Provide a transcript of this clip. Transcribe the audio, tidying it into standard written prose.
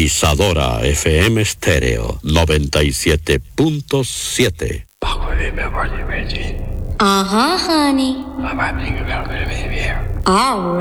Isadora FM Stereo 97.7. Uh-huh, honey. All right.